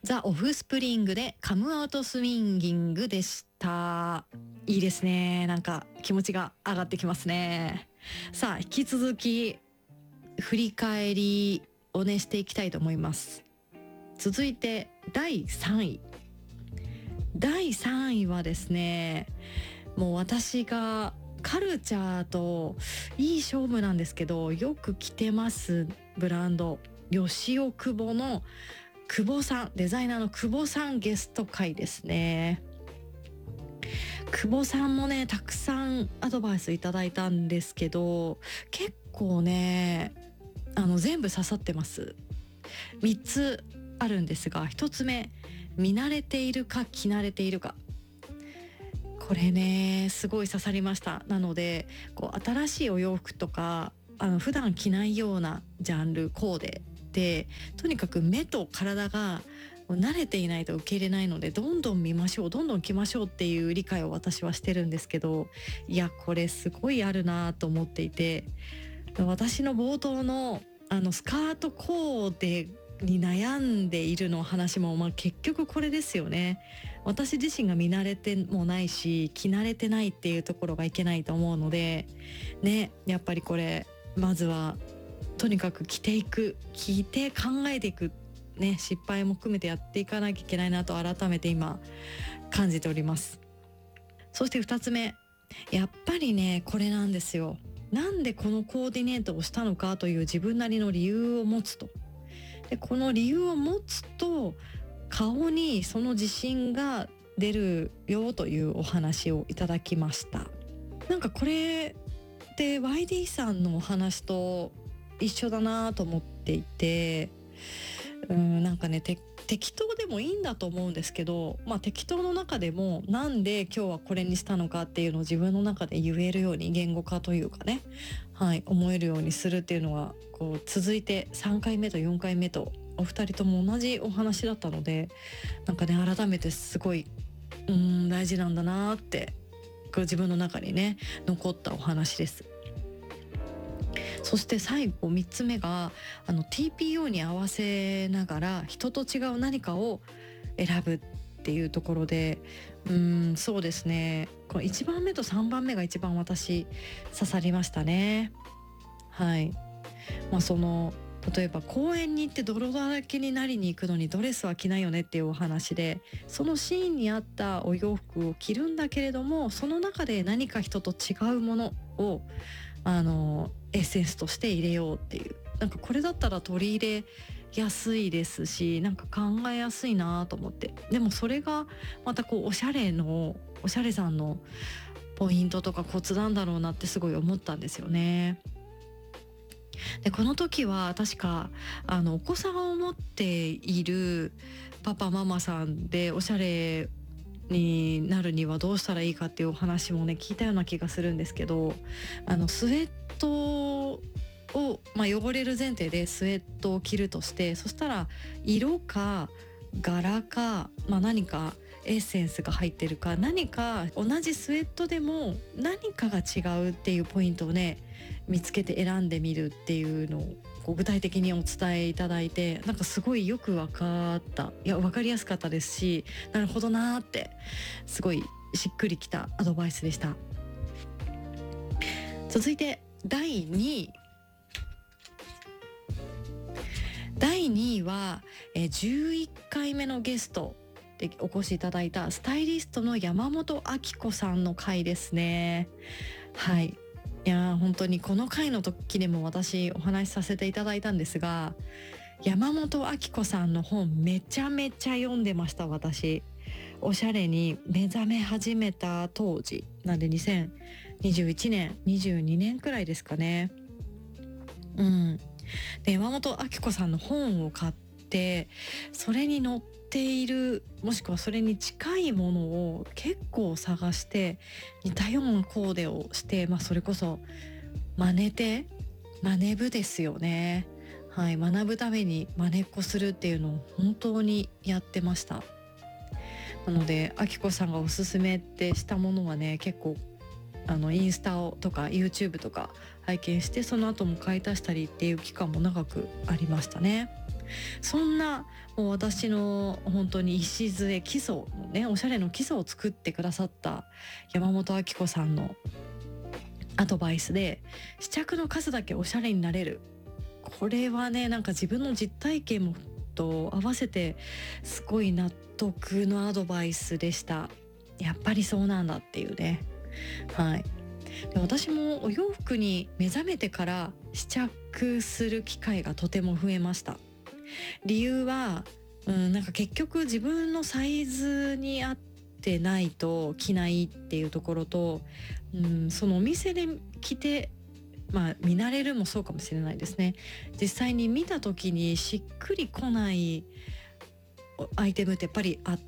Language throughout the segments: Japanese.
ザ・オフスプリングでカムアウトスインギングでした。いいですね。なんか気持ちが上がってきますね。さあ引き続き振り返りをねしていきたいと思います。続いて第3位。第3位はですね、もう私がカルチャーといい勝負なんですけど、よく着てますブランド吉尾久保の久保さん、デザイナーの久保さんゲスト会ですね。久保さんもねたくさんアドバイスいただいたんですけど、結構ね全部刺さってます。3つあるんですが、1つ目、見慣れているか着慣れているか。これねすごい刺さりました。なのでこう新しいお洋服とか普段着ないようなジャンルコーデで、とにかく目と体が慣れていないと受け入れないので、どんどん見ましょう、どんどん着ましょうっていう理解を私はしてるんですけど、いやこれすごいあるなと思っていて、私の冒頭のスカートコーデに悩んでいるの話も、結局これですよね。私自身が見慣れてもないし着慣れてないっていうところがいけないと思うのでね、やっぱりこれまずはとにかく着ていく、着て考えていくね、失敗も含めてやっていかなきゃいけないなと改めて今感じております。そして2つ目、やっぱりねこれなんですよ。なんでこのコーディネートをしたのかという自分なりの理由を持つと。でこの理由を持つと顔にその自信が出るよというお話をいただきました。なんかこれって YD さんのお話と一緒だなと思っていて、なんかね適当でもいいんだと思うんですけど、適当の中でもなんで今日はこれにしたのかっていうのを自分の中で言えるように、言語化というかね、思えるようにするっていうのがこう続いて3回目と4回目とお二人とも同じお話だったので、なんかね改めてすごい大事なんだなってこう自分の中にね残ったお話です。そして最後3つ目がTPO に合わせながら人と違う何かを選ぶっていうところで、そうですね、この1番目と3番目が一番私刺さりましたね。はい。その例えば公園に行って泥だらけになりに行くのにドレスは着ないよねっていうお話で、そのシーンに合ったお洋服を着るんだけれども、その中で何か人と違うものをエッセンスとして入れようっていう、なんかこれだったら取り入れやすいですし、なんか考えやすいなと思って。でもそれがまたこうおしゃれさんのポイントとかコツなんだろうなってすごい思ったんですよね。でこの時は確かお子さんを持っているパパママさんでおしゃれになるにはどうしたらいいかっていうお話もね聞いたような気がするんですけど、スウェットを、汚れる前提でスウェットを着るとして、そしたら色か柄か、何かエッセンスが入ってるか、何か同じスウェットでも何かが違うっていうポイントをね見つけて選んでみるっていうのをこう具体的にお伝えいただいて、なんかすごいよく分かった。いや分かりやすかったですし、なるほどなーってすごいしっくりきたアドバイスでした。続いて第2位。第2位は11回目のゲストでお越しいただいたスタイリストの山本明子さんの回ですね。はい。いや本当にこの回の時でも私お話しさせていただいたんですが、山本明子さんの本めちゃめちゃ読んでました。私おしゃれに目覚め始めた当時なんで2021年22年くらいですかね。で山本明子さんの本を買って、それに載っているもしくはそれに近いものを結構探して似たようなコーデをして、それこそ真似部ですよね。はい、学ぶために真似っこするっていうのを本当にやってました。なので明子さんがおすすめってしたものはね、結構インスタとか YouTube とか拝見して、その後も買い足したりっていう期間も長くありましたね。 そんなもう私の本当に礎基礎のね、おしゃれの基礎を作ってくださった山本明子さんのアドバイスで、試着の数だけおしゃれになれる、これはね、なんか自分の実体験もと合わせてすごい納得のアドバイスでした。やっぱりそうなんだっていうね。はい。で、私もお洋服に目覚めてから試着する機会がとても増えました。理由は、なんか結局自分のサイズに合ってないと着ないっていうところと、そのお店で着て、見慣れるもそうかもしれないですね。実際に見た時にしっくりこないアイテムってやっぱりあって、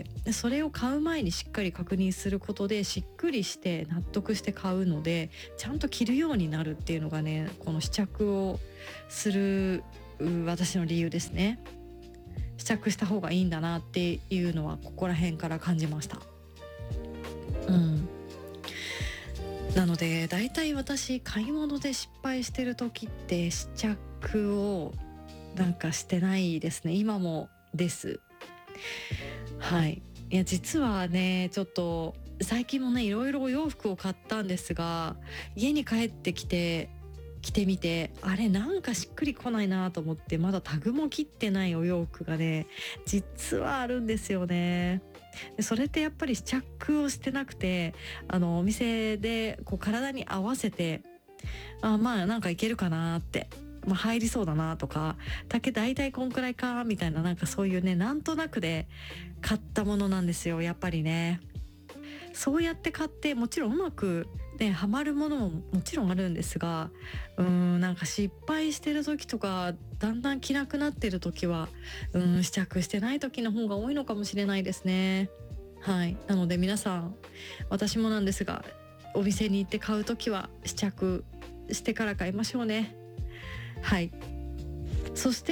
でそれを買う前にしっかり確認することでしっくりして納得して買うので、ちゃんと着るようになるっていうのがね、この試着をする私の理由ですね。試着した方がいいんだなっていうのはここら辺から感じました。うん。なのでだいたい私買い物で失敗してる時って試着をなんかしてないですね。今もです。はい。いや実はね、ちょっと最近もね、いろいろお洋服を買ったんですが、家に帰ってきて着てみて、あれなんかしっくりこないなと思って、まだタグも切ってないお洋服がね、実はあるんですよね。でそれってやっぱり試着をしてなくて、お店でこう体に合わせて、なんかいけるかなって、入りそうだなとか、丈大体こんくらいかみたいな、なんかそういうね、なんとなくで買ったものなんですよ、やっぱりね。そうやって買って、もちろんうまくねハマるものももちろんあるんですが、なんか失敗してる時とか、だんだん着なくなってる時は、試着してない時の方が多いのかもしれないですね。はい。なので皆さん、私もなんですが、お店に行って買う時は試着してから買いましょうね。はい。そして、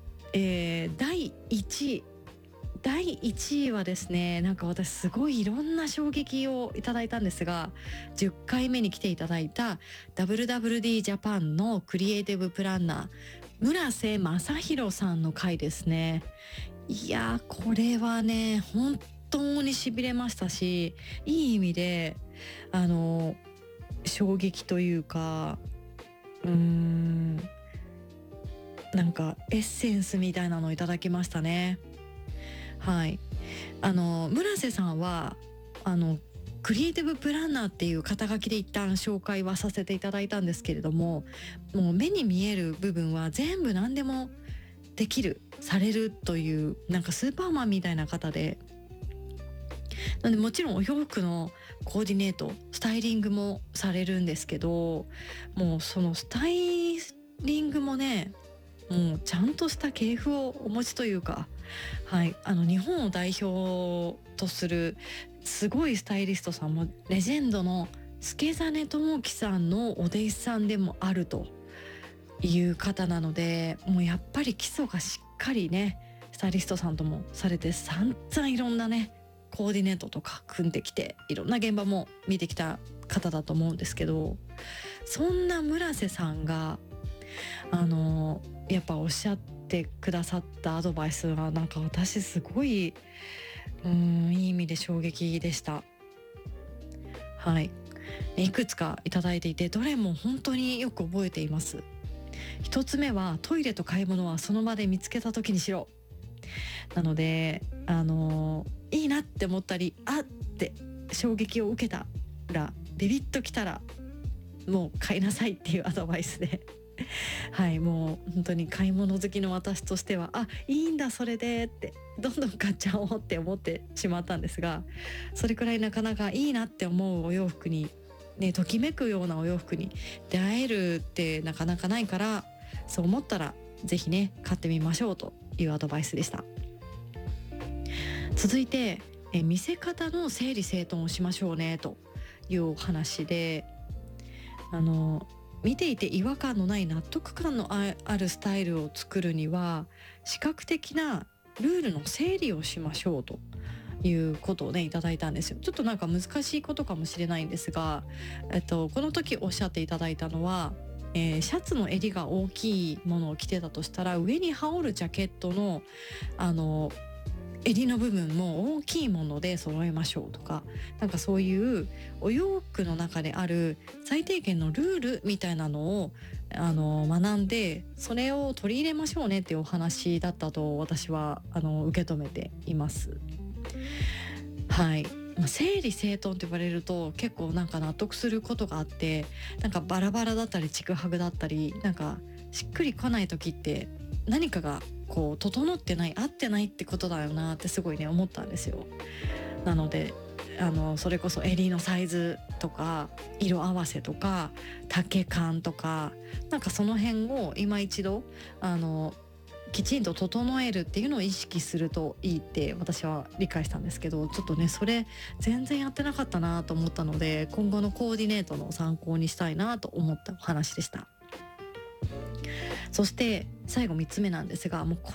第1位はですね、なんか私すごいいろんな衝撃をいただいたんですが、10回目に来ていただいた WWD ジャパンのクリエイティブプランナー村瀬正弘さんの回ですね。いやー、これはね本当にしびれましたし、いい意味であの衝撃というか、うーんなんかエッセンスみたいなのをいただきましたね。はい。村瀬さんはクリエイティブプランナーっていう肩書きで一旦紹介はさせていただいたんですけれども、もう目に見える部分は全部何でもできるされるという、なんかスーパーマンみたいな方で、なのでもちろんお洋服のコーディネートスタイリングもされるんですけど、もうそのスタイリングもね、もうちゃんとした系譜をお持ちというか、はい、日本を代表とするすごいスタイリストさんも、レジェンドの助真智樹さんのお弟子さんでもあるという方なので、もうやっぱり基礎がしっかりね、スタイリストさんともされて、散々いろんなねコーディネートとか組んできて、いろんな現場も見てきた方だと思うんですけど、そんな村瀬さんがやっぱおっしゃってくださったアドバイスが、なんか私すごいいい意味で衝撃でした。はい。いくつかいただいていて、どれも本当によく覚えています。一つ目は、トイレと買い物はその場で見つけた時にしろ。なのでいいなって思ったり、あって衝撃を受けたら、ビビッときたらもう買いなさいっていうアドバイスではい、もう本当に買い物好きの私としては、いいんだそれでってどんどん買っちゃおうって思ってしまったんですが、それくらいなかなかいいなって思うお洋服にね、ときめくようなお洋服に出会えるってなかなかないから、そう思ったらぜひね買ってみましょうというアドバイスでした。続いて、見せ方の整理整頓をしましょうねというお話で、見ていて違和感のない納得感のあるスタイルを作るには、視覚的なルールの整理をしましょうということをねいただいたんですよ。ちょっとなんか難しいことかもしれないんですが、この時おっしゃっていただいたのは、 シャツの襟が大きいものを着てたとしたら、上に羽織るジャケットの襟の部分も大きいもので揃えましょうとか、なんかそういうお洋服の中である最低限のルールみたいなのを学んで、それを取り入れましょうねっていうお話だったと私は受け止めています。はい。整理整頓って言われると結構なんか納得することがあって、なんかバラバラだったりちぐはぐだったり、なんかしっくりこない時って何かがこう整ってない、合ってないってことだよなってすごいね思ったんですよ。なのでそれこそ襟のサイズとか色合わせとか丈感とか、なんかその辺を今一度きちんと整えるっていうのを意識するといいって私は理解したんですけど、ちょっとねそれ全然やってなかったなと思ったので、今後のコーディネートの参考にしたいなと思ったお話でした。そして最後3つ目なんですが、もう